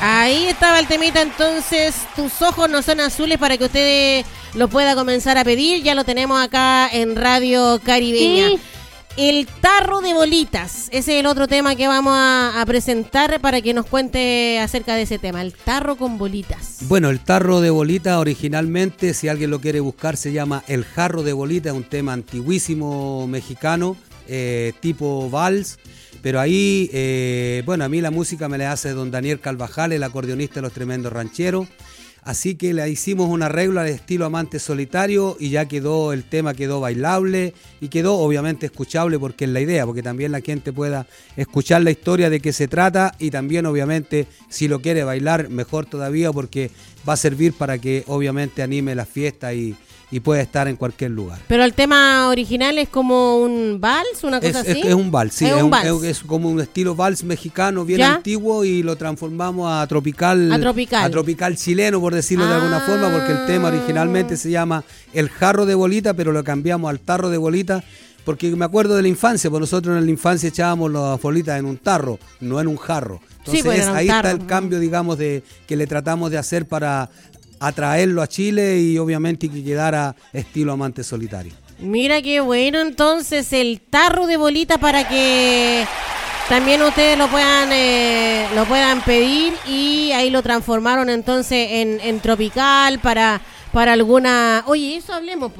Ahí estaba el temita, entonces, Tus ojos no son azules, para que usted lo pueda comenzar a pedir. Ya lo tenemos acá en Radio Caribeña. Sí. El tarro de bolitas, ese es el otro tema que vamos a presentar para que nos cuente acerca de ese tema, el tarro con bolitas. Bueno, el tarro de bolitas originalmente, si alguien lo quiere buscar, se llama el jarro de bolitas, un tema antiguísimo mexicano, tipo vals. Pero ahí, bueno, a mí la música me la hace don Daniel Carvajal, el acordeonista de Los Tremendos Rancheros. Así que le hicimos un arreglo al estilo Amante Solitario y ya quedó, el tema quedó bailable y quedó obviamente escuchable, porque es la idea, porque también la gente pueda escuchar la historia de qué se trata, y también obviamente si lo quiere bailar mejor todavía, porque va a servir para que obviamente anime la fiesta y puede estar en cualquier lugar. Pero el tema original es como un vals, una cosa así. Es un vals, sí, es como un estilo vals mexicano bien antiguo, y lo transformamos a tropical chileno, por decirlo de alguna forma, porque el tema originalmente se llama El jarro de bolita, pero lo cambiamos al tarro de bolita, porque me acuerdo de la infancia, pues nosotros en la infancia echábamos las bolitas en un tarro, no en un jarro. Entonces sí, ahí está el cambio, digamos, de que le tratamos de hacer para atraerlo a Chile y obviamente que quedara estilo Amante Solitario. Mira qué bueno, entonces el tarro de bolita, para que también ustedes lo puedan pedir, y ahí lo transformaron entonces en tropical para alguna. Oye, eso hablemos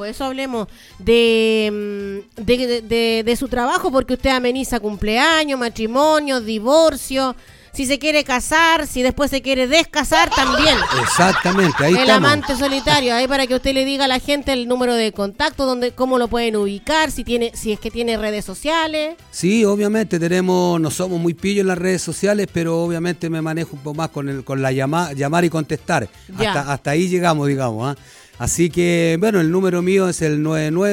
de su trabajo, porque usted ameniza cumpleaños, matrimonios, divorcio. Si se quiere casar, si después se quiere descasar, también. Exactamente, ahí el estamos. Amante Solitario, ahí para que usted le diga a la gente el número de contacto, cómo lo pueden ubicar, si es que tiene redes sociales. Sí, obviamente no somos muy pillos en las redes sociales, pero obviamente me manejo un poco más con la llamar y contestar. Hasta ahí llegamos, digamos, ¿eh? Así que, bueno, el número mío es el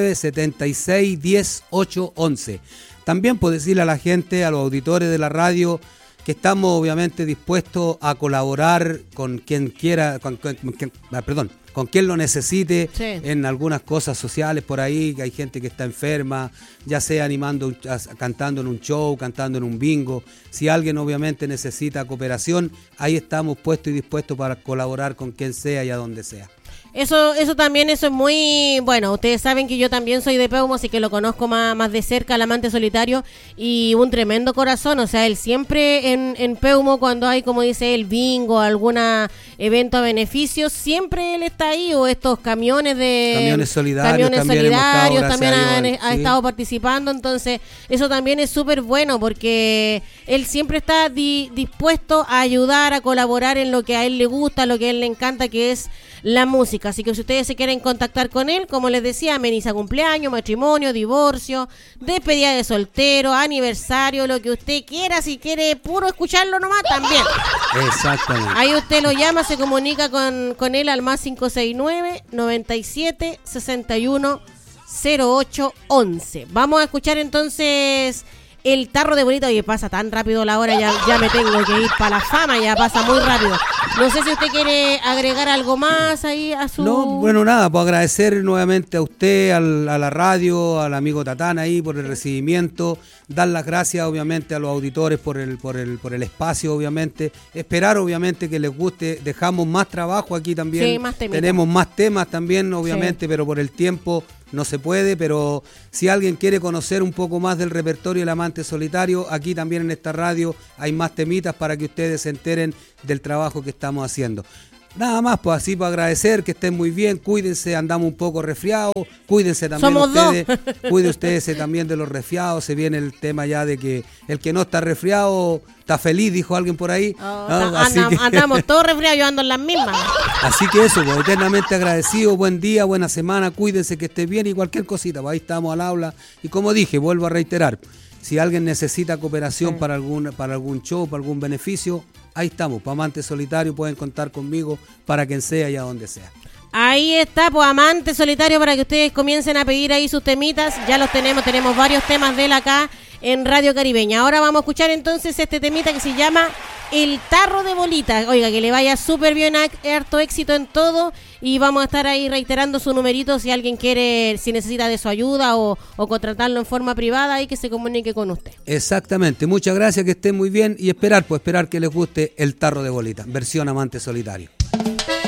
9976100811. También puedo decirle a la gente, a los auditores de la radio, que estamos obviamente dispuestos a colaborar con quien quiera, con quien lo necesite, sí, en algunas cosas sociales por ahí, que hay gente que está enferma, ya sea cantando en un show, cantando en un bingo. Si alguien obviamente necesita cooperación, ahí estamos puestos y dispuestos para colaborar con quien sea y a donde sea. Eso también, eso es muy bueno. Ustedes saben que yo también soy de Peumo, así que lo conozco más de cerca, al Amante Solitario, y un tremendo corazón. O sea, él siempre en Peumo, cuando hay, como dice él, bingo, alguna evento a beneficio, siempre él está ahí, o estos camiones solidarios también ha estado participando. Entonces eso también es súper bueno, porque él siempre está dispuesto a ayudar, a colaborar en lo que a él le gusta, lo que a él le encanta, que es la música. Así que si ustedes se quieren contactar con él, como les decía, ameniza cumpleaños, matrimonio, divorcio, despedida de soltero, aniversario, lo que usted quiera. Si quiere puro escucharlo nomás, también. Exactamente. Ahí usted lo llama, se comunica con él al más 569-97-61-0811. Vamos a escuchar entonces el tarro de bolita. Oye, pasa tan rápido la hora, ya me tengo que ir para la fama, ya pasa muy rápido. No sé si usted quiere agregar algo más ahí a su... No, bueno, nada, pues agradecer nuevamente a usted, a la radio, al amigo Tatán ahí por el recibimiento, dar las gracias obviamente a los auditores por el espacio, obviamente, esperar obviamente que les guste. Dejamos más trabajo aquí también, sí, más tenemos más temas también obviamente, sí, pero por el tiempo no se puede. Pero si alguien quiere conocer un poco más del repertorio del Amante Solitario, aquí también en esta radio hay más temitas para que ustedes se enteren del trabajo que estamos haciendo. Nada más, pues así para agradecer, que estén muy bien, cuídense, andamos un poco resfriados, cuídense también. Somos ustedes, cuiden ustedes también de los resfriados. Se viene el tema ya de que el que no está resfriado está feliz, dijo alguien por ahí. Andamos todos resfriados, yo ando en las mismas. Así que eso, pues eternamente agradecido, buen día, buena semana, cuídense, que esté bien, y cualquier cosita, pues ahí estamos al habla. Y como dije, vuelvo a reiterar, si alguien necesita cooperación, sí, para algún show, para algún beneficio, ahí estamos, para Amante Solitario, pueden contar conmigo para quien sea y a donde sea. Ahí está, pues Amante Solitario, para que ustedes comiencen a pedir ahí sus temitas. Ya los tenemos varios temas de él acá en Radio Caribeña. Ahora vamos a escuchar entonces este temita que se llama El Tarro de Bolita. Oiga, que le vaya súper bien, harto éxito en todo, y vamos a estar ahí reiterando su numerito si alguien quiere, si necesita de su ayuda o contratarlo en forma privada, y que se comunique con usted. Exactamente, muchas gracias, que estén muy bien y esperar que les guste el Tarro de Bolita, versión Amante Solitario.